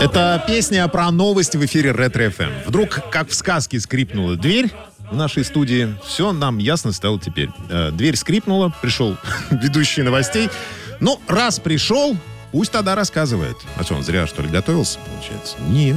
Это песня про новость в эфире Ретро ФМ. Вдруг, как в сказке, скрипнула дверь в нашей студии. Все нам ясно стало теперь. Дверь скрипнула, пришел ведущий новостей. Ну, раз пришел, пусть тогда рассказывает. А что, он зря, что ли, готовился, получается? Нет.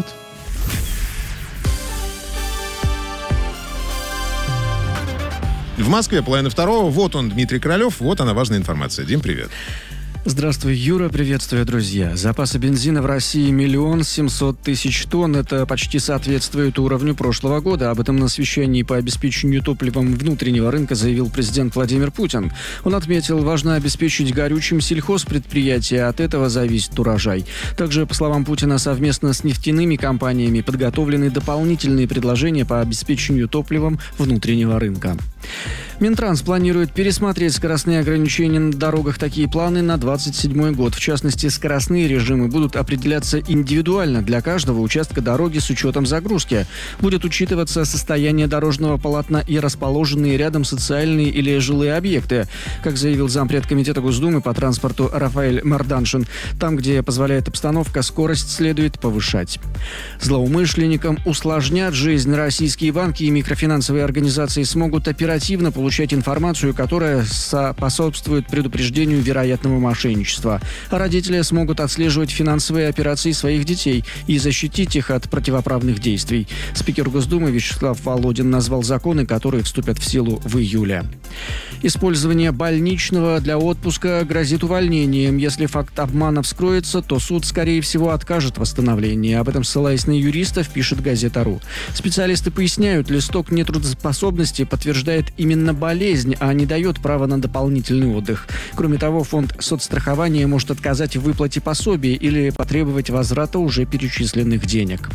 В Москве 1:30. Вот он, Дмитрий Королев. Вот она, важная информация. Дим, привет. Здравствуй, Юра, приветствую, друзья. Запасы бензина в России 1 700 000 тонн. Это почти соответствует уровню прошлого года. Об этом на совещании по обеспечению топливом внутреннего рынка заявил президент Владимир Путин. Он отметил, важно обеспечить горючим сельхозпредприятия, от этого зависит урожай. Также, по словам Путина, совместно с нефтяными компаниями подготовлены дополнительные предложения по обеспечению топливом внутреннего рынка. Минтранс планирует пересмотреть скоростные ограничения на дорогах. Такие планы на 2027 год. В частности, скоростные режимы будут определяться индивидуально для каждого участка дороги с учетом загрузки. Будет учитываться состояние дорожного полотна и расположенные рядом социальные или жилые объекты. Как заявил зампред комитета Госдумы по транспорту Рафаэль Марданшин, там, где позволяет обстановка, скорость следует повышать. Злоумышленникам усложнят жизнь. Российские банки и микрофинансовые организации смогут оперативно получать информацию, которая способствует предупреждению вероятного мошенничества. А родители смогут отслеживать финансовые операции своих детей и защитить их от противоправных действий. Спикер Госдумы Вячеслав Володин назвал законы, которые вступят в силу в июле. Использование больничного для отпуска грозит увольнением. Если факт обмана вскроется, то суд, скорее всего, откажет в восстановлении. Об этом, ссылаясь на юристов, пишет газета.ру. Специалисты поясняют, листок нетрудоспособности подтверждает именно болезнь, а не дает права на дополнительный отдых. Кроме того, фонд соцстрахования может отказать в выплате пособия или потребовать возврата уже перечисленных денег.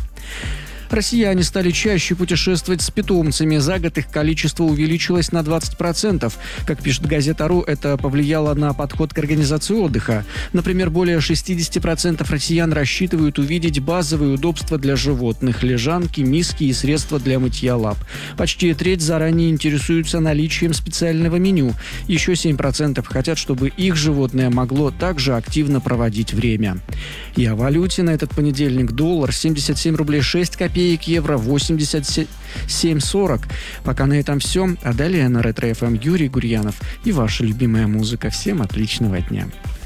Россияне стали чаще путешествовать с питомцами. За год их количество увеличилось на 20%. Как пишет газета.ру, это повлияло на подход к организации отдыха. Например, более 60% россиян рассчитывают увидеть базовые удобства для животных – лежанки, миски и средства для мытья лап. Почти треть заранее интересуются наличием специального меню. Еще 7% хотят, чтобы их животное могло также активно проводить время. И о валюте на этот понедельник: доллар 77 рублей 6 копеек, евро 87,40. Пока на этом все. А далее на Ретро ФМ Юрий Гурьянов и ваша любимая музыка. Всем отличного дня.